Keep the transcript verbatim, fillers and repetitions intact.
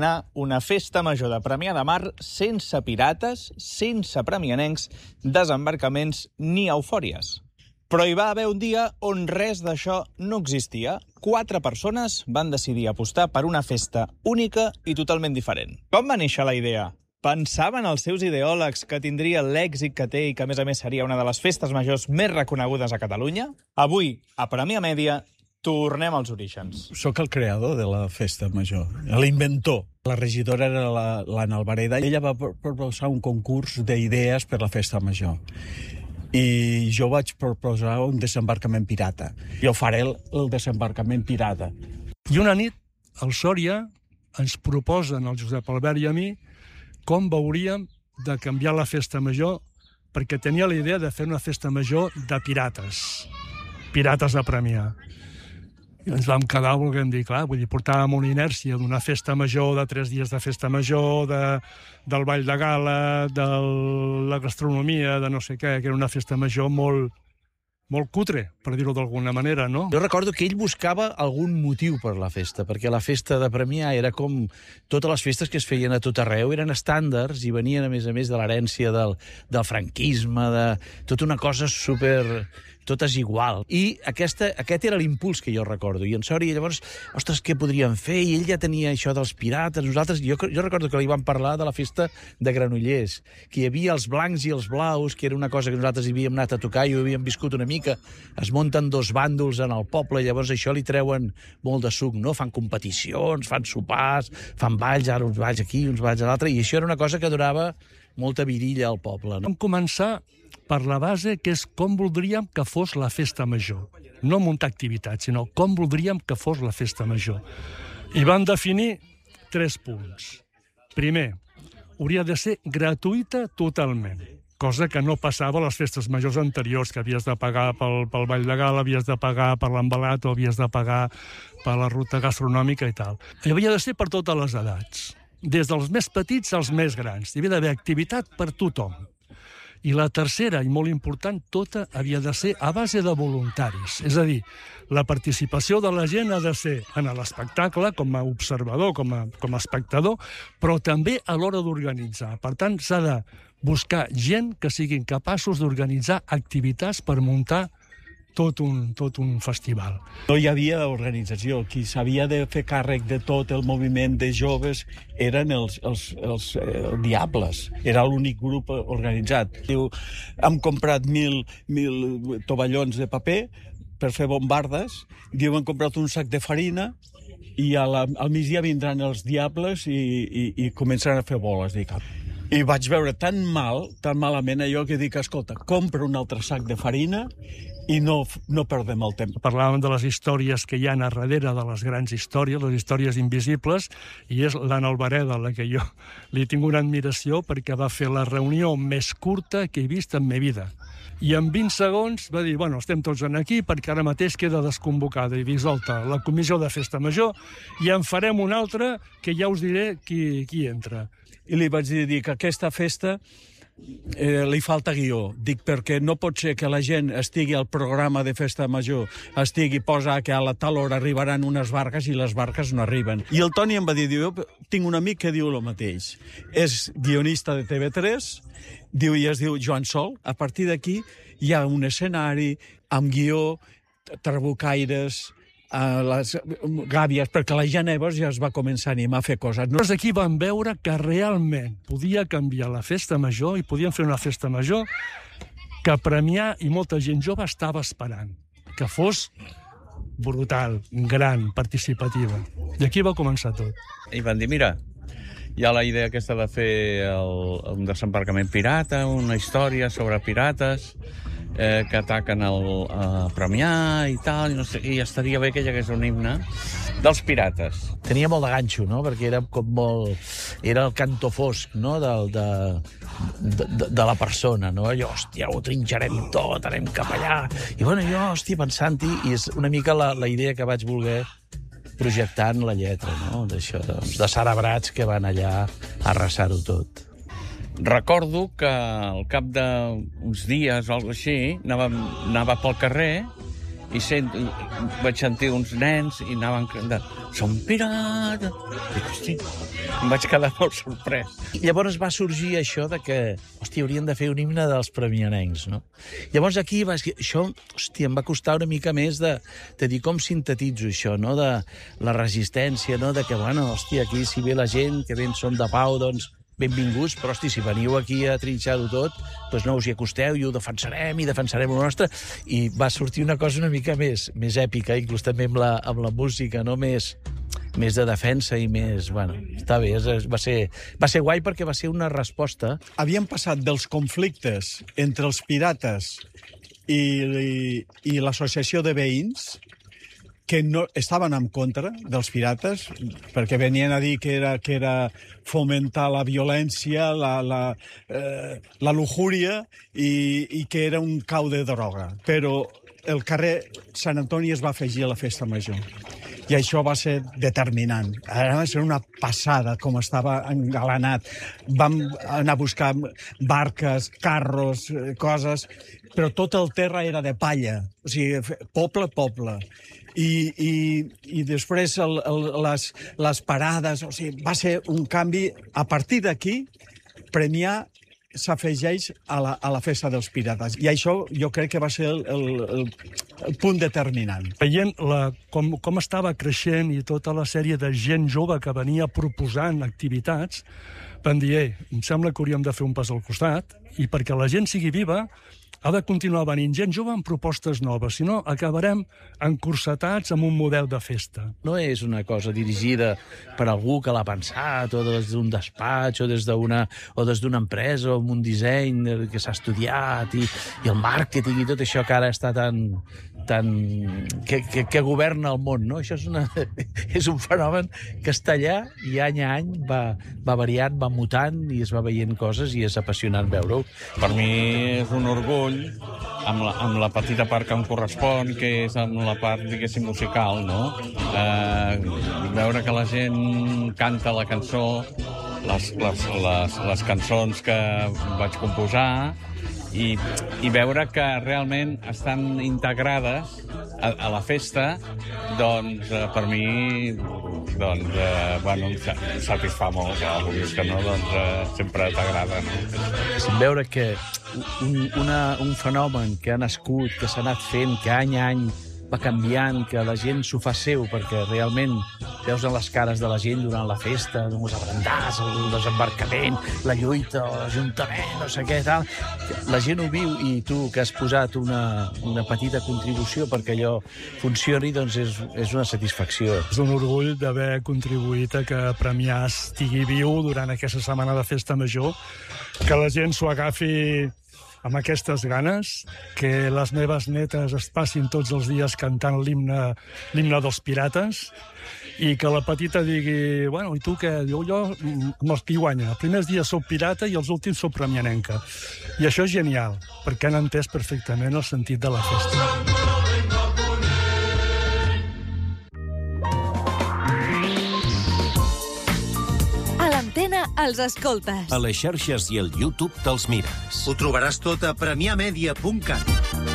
Una festa major de Premià de Mar sense pirates, sense premianencs, desembarcaments ni eufòries. Però hi va haver un dia on res d'això no existia. Quatre persones van decidir apostar per una festa única i totalment diferent. Com va néixer la idea? Pensaven els seus ideòlegs que tindria l'èxit que té i que, a més a més, seria una de les festes majors més reconegudes a Catalunya? Avui, a Premià Mèdia, tornem als orígens. Soc el creador de la festa major, l'inventor. La regidora era l'Anna Albareda. Ella va proposar un concurs d'idees per la festa major. I jo vaig proposar un desembarcament pirata. Jo faré el, el desembarcament pirata. I una nit, al Sòria, ens proposen, el Josep Albert i a mi, com veuríem de canviar la festa major, perquè tenia la idea de fer una festa major de pirates. Pirates de Premià. I ens vam quedar, volguem dir, clar, vull dir, portàvem una inèrcia d'una festa major, de tres dies de festa major, de, del ball de gala, de la gastronomia, de no sé què, que era una festa major molt, molt cutre, per dir-ho d'alguna manera, no? Jo recordo que ell buscava algun motiu per la festa, perquè la festa de Premià era com totes les festes que es feien a tot arreu, eren estàndards i venien, a més a més, de l'herència del, del franquisme, de tota una cosa super... tot és igual. I aquesta, aquest era l'impuls que jo recordo. I en Sòria, llavors, ostres, què podríem fer? I ell ja tenia això dels pirates. Nosaltres, jo, jo recordo que li vam parlar de la festa de Granollers, que hi havia els blancs i els blaus, que era una cosa que nosaltres hi havíem anat a tocar i ho havíem viscut una mica. Es munten dos bàndols en el poble, llavors això li treuen molt de suc, no? Fan competicions, fan sopars, fan balls, ara uns balls aquí, uns balls a l'altre, i això era una cosa que donava molta virilla al poble, no? Vam començar per la base, que és com voldríem que fos la festa major. No muntar activitats, sinó com voldríem que fos la festa major. I vam definir tres punts. Primer, hauria de ser gratuïta totalment, cosa que no passava a les festes majors anteriors, que havies de pagar pel, pel ball de gala, havies de pagar per l'embalat o havies de pagar per la ruta gastronòmica i tal. I havia de ser per totes les edats, des dels més petits als més grans. Hi havia d'haver activitat per tothom. I la tercera, i molt important, tota havia de ser a base de voluntaris. És a dir, la participació de la gent ha de ser en l'espectacle, com a observador, com a, com a espectador, però també a l'hora d'organitzar. Per tant, s'ha de buscar gent que siguin capaços d'organitzar activitats per muntar tot un, tot un festival. No hi havia organització. Qui s'havia de fer càrrec de tot el moviment de joves eren els, els, els eh, Diables. Era l'únic grup organitzat. Diu, hem comprat mil, mil tovallons de paper per fer bombardes. Diu, hem comprat un sac de farina i a la, al migdia vindran els Diables i, i, i començaran a fer boles. Dic, i vaig veure tan mal, tan malament allò, que dic, escolta, compra un altre sac de farina i no, no perdem el temps. Parlàvem de les històries que hi ha a darrere de les grans històries, les històries invisibles, i és l'Anna Albareda, la que jo li tinc una admiració perquè va fer la reunió més curta que he vist en ma vida. I en vint segons va dir, bueno, estem tots aquí perquè ara mateix queda desconvocada. I dissolta la comissió de festa major i en farem una altra que ja us diré qui, qui entra. I li vaig dir que aquesta festa eh, li falta guió. Dic, perquè no pot ser que la gent estigui al programa de festa major, estigui, posa que a la tal hora arribaran unes barques i les barques no arriben. I el Toni em va dir, diu, tinc un amic que diu el mateix. És guionista de T V tres, diu, i es diu Joan Sol. A partir d'aquí hi ha un escenari amb guió, trabucaires, a les gàbies, perquè la gent llavors ja es va començar a animar a fer coses. Nosaltres aquí vam veure que realment podia canviar la festa major i podíem fer una festa major que Premià i molta gent jove estava esperant, que fos brutal, gran, participativa. I aquí va començar tot. I van dir, mira, hi ha la idea aquesta de fer el, un desembarcament pirata, una història sobre pirates, eh, que ataquen el eh, Premià i tal, i, no sé, i estaria bé que hi hagués un himne dels pirates. Tenia molt de ganxo, no?, perquè era com molt... Era el canto fosc, no?, del, de, de, de, de la persona, no? Allò, hòstia, ho trinxarem tot, anem cap allà. I, bueno, jo, hòstia, pensant-hi, i és una mica la, la idea que vaig voler projectar en la lletra, no?, d'això, doncs, de cerebrats que van allà a arrasar-ho tot. Recordo que al cap d'uns dies o alguna cosa així anava, anava pel carrer i sent, vaig sentir uns nens i anaven cridant, som pirates! Dic, hosti, em vaig quedar molt sorprès. I llavors va sorgir això de que, hòstia, haurien de fer un himne dels premianencs, no? Llavors aquí, va, això, hòstia, em va costar una mica més de, de dir com sintetitzo això, no? De la resistència, no? De que, bueno, hòstia, aquí si ve la gent, que ben som de pau, doncs benvinguts, però, hosti, si veniu aquí a trinxar-ho tot, doncs no us hi acosteu i ho defensarem i defensarem el nostre. I va sortir una cosa una mica més, més èpica, inclús també amb la, amb la música, no? Més, més de defensa i més... Bueno, està bé, va ser, va ser guai perquè va ser una resposta. Havíem passat dels conflictes entre els pirates i, i, i l'associació de veïns, que no, estaven en contra dels pirates, perquè venien a dir que era, que era fomentar la violència, la, la, eh, la luxúria i, i que era un cau de droga. Però el carrer Sant Antoni es va afegir a la festa major. I això va ser determinant. Ara va ser una passada, com estava engalanat. Vam anar a buscar barques, carros, coses, però tot el terra era de palla. O sigui, poble, poble. I, i, i després el, el, les, les parades, o sigui, va ser un canvi. A partir d'aquí, Premià s'afegeix a, la, a la festa dels pirates. I això jo crec que va ser el, el, el, el punt determinant. Veient la, com, com estava creixent i tota la sèrie de gent jove que venia proposant activitats, van dir, ei, em sembla que hauríem de fer un pas al costat, i perquè la gent sigui viva, ha de continuar venint gent jove amb propostes noves, si no acabarem encursetats amb un model de festa. No és una cosa dirigida per algú que l'ha pensat, o des d'un despatx, o des d'una o des d'una empresa, o amb un disseny que s'ha estudiat, i, i el màrqueting i tot això que ara està tan... tan que, que, que governa el món, no? Això és, una, és un fenomen que està allà i any a any va, va variant, va mutant i es va veient coses i és apassionant veure-ho. Per mi és un orgull amb la, amb la petita part que em correspon, que és amb la part, diguéssim, musical, no? Eh, veure que la gent canta la cançó, les, les, les, les cançons que vaig composar, i, i veure que realment estan integrades a, a la festa, doncs eh, per mi doncs, eh, bueno, em satisfà molt, que vulguis que no, doncs eh, sempre t'agrada, no? Veure que un, una, un fenomen que ha nascut, que s'ha anat fent, que any a any va canviant, que la gent s'ho fa seu, perquè realment veus en les cares de la gent durant la festa, els abrandars, el desembarcament, la lluita, l'Ajuntament, no sé què, tal. La gent ho viu i tu, que has posat una, una petita contribució perquè allò funcioni, doncs és, és una satisfacció. És un orgull d'haver contribuït a que Premià estigui viu durant aquesta setmana de festa major, que la gent s'ho agafi amb aquestes ganes, que les meves netes es passin tots els dies cantant l'himne l'himne dels pirates, i que la petita digui, bueno, i tu què? Diu, jo, amb els qui guanya. Els primers dies sou pirata i els últims sou premianenca. I això és genial, perquè han entès perfectament el sentit de la festa. L'Antena els escoltes. A les xarxes i al YouTube te'ls mires. Ho trobaràs tot a premià media punt cat.